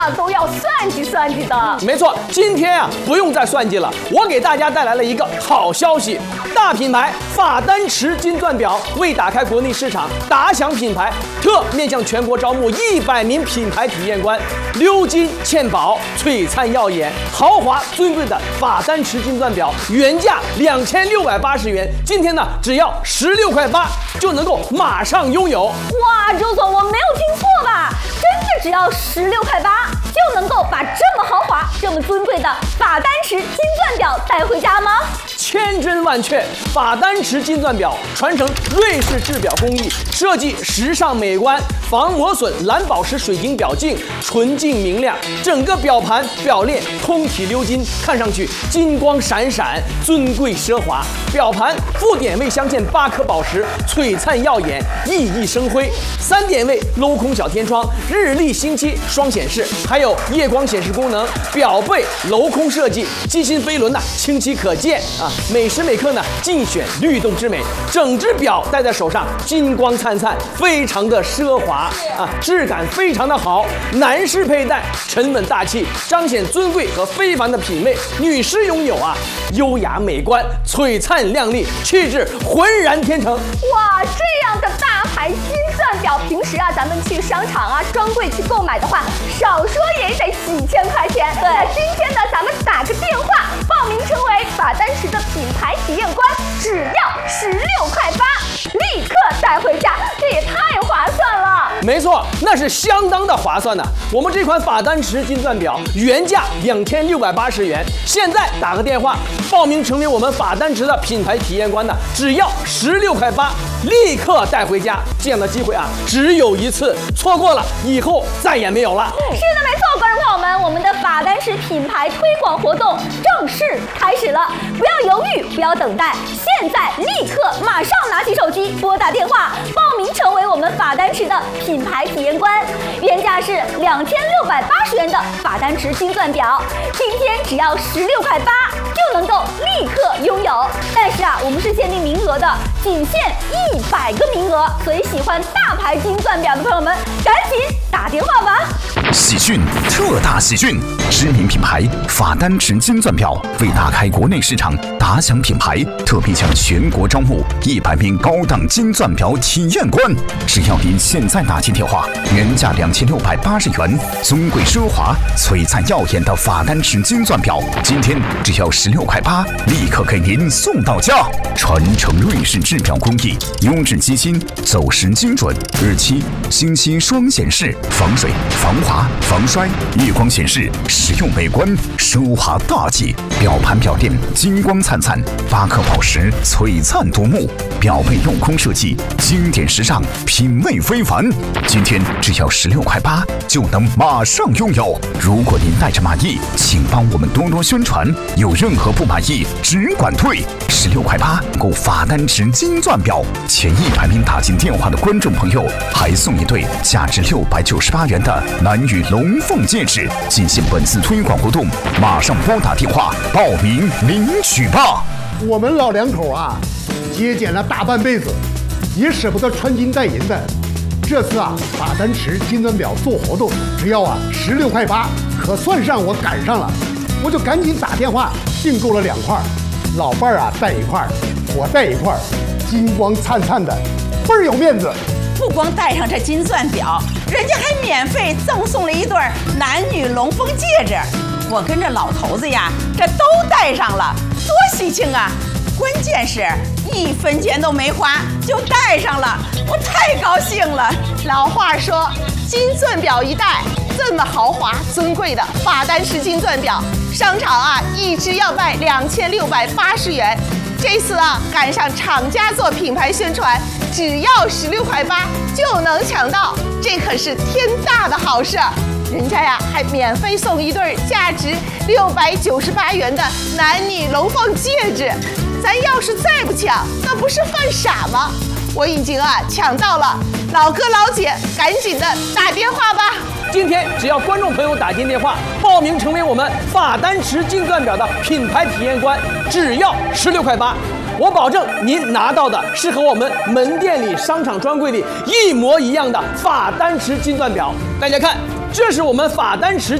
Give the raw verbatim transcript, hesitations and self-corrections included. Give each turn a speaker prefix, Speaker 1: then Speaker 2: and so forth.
Speaker 1: 都要算计算计的。
Speaker 2: 没错，今天啊不用再算计了，我给大家带来了一个好消息。大品牌法丹池金钻表为打开国内市场，打响品牌，特面向全国招募一百名品牌体验官，鎏金嵌宝，璀璨耀眼，豪华尊贵的法丹池金钻表，原价两千六百八十元，今天呢只要十六块八就能够马上拥有。
Speaker 1: 哇，周总，我没有听错吧？真的只要十六块八就能够把这么豪华、这么尊贵的法丹池金钻表带回家吗？
Speaker 2: 千真万确，法丹池金钻表传承瑞士制表工艺，设计时尚美观，防磨损蓝宝石水晶表镜，纯净明亮，整个表盘表链通体鎏金，看上去金光闪闪，尊贵奢华。表盘副点位镶嵌八颗宝石，璀璨耀眼，熠熠生辉。三点位镂空小天窗，日历星期双显示，还有夜光显示功能。表背镂空设计，机芯飞轮呢清晰可见啊。每时每刻呢，尽选律动之美，整只表戴在手上，金光灿灿，非常的奢华啊，质感非常的好。男士佩戴沉稳大气，彰显尊贵和非凡的品味；女士拥有啊，优雅美观，璀璨亮丽，气质浑然天成。
Speaker 1: 哇，这样的大牌金钻表，平时啊咱们去商场啊、专柜去购买的话，少说也得几千块钱。对，那今天呢，咱们打个电话报名成为法丹池的品牌体验官，只要十六块八，立刻带回家，这也太划算了。
Speaker 2: 没错，那是相当的划算的。我们这款法丹池金钻表原价两千六百八十元，现在打个电话报名成为我们法丹池的品牌体验官呢，只要十六块八，立刻带回家。这样的机会啊，只有一次，错过了以后再也没有了。
Speaker 1: 是的，没错，观众朋友们，我们的法丹池品牌推广活动正式开始了，不要犹豫，不要等待，现在立刻马上拿起手机拨打电话报名成为我们法丹池的品牌体验官，原价是两千六百八十元的法丹池金钻表，今天只要十六块八就能够立刻拥有。但是啊，我们是限定名额的，仅限一百个名额，所以喜欢大牌金钻表的朋友们，赶紧打电话吧！
Speaker 3: 喜讯，特大喜讯！知名品牌法丹池金钻表为打开国内市场，打响品牌，特别向全国招募一百名高档金钻表体验官。只要您现在打进电话，原价两千六百八十元，尊贵奢华、璀璨耀眼的法丹池金钻表，今天只要十六块八，立刻给您送到家。传承瑞士制表工艺，优质机芯，走时精准，日期、星期双显示，防水、防滑、防摔，夜光显示，实用美观，奢华大气。表盘表链金光灿灿，八颗宝石璀璨夺目，表背镂空设计，经典时尚，品味非凡。今天只要十六块八就能马上拥有。如果您带着满意，请帮我们多多宣传，有任何不满意只管退。十六块八购法丹池金钻表，前一百名打进电话的观众朋友还送一对价值六百九十八元的男女龙凤戒指。进行本次推广活动，马上拨打电话报名领取吧。
Speaker 4: 我们老两口啊，节俭了大半辈子，也舍不得穿金戴银的。这次啊，法丹池金钻表做活动，只要啊十六块八，可算上我赶上了，我就赶紧打电话订购了两块。老伴儿啊带一块，我带一块，金光灿灿的，倍儿有面子。
Speaker 5: 不光戴上这金钻表，人家还免费赠送了一对男女龙凤戒指。我跟这老头子呀，这都戴上了，多喜庆啊！关键是一分钱都没花就戴上了，我太高兴了。
Speaker 6: 老话说，金钻表一戴，这么豪华尊贵的法丹池金钻表，商场啊一只要卖两千六百八十元。这次啊赶上厂家做品牌宣传，只要十六块八就能抢到，这可是天大的好事。人家呀还免费送一对价值六百九十八元的男女龙凤戒指，咱要是再不抢，那不是犯傻吗？我已经啊抢到了，老哥老姐赶紧的打电话吧。
Speaker 2: 今天只要观众朋友打进电话报名成为我们法丹池金钻表的品牌体验官，只要十六块八，我保证您拿到的是和我们门店里、商场专柜里一模一样的法丹池金钻表。大家看， 这是我们法丹池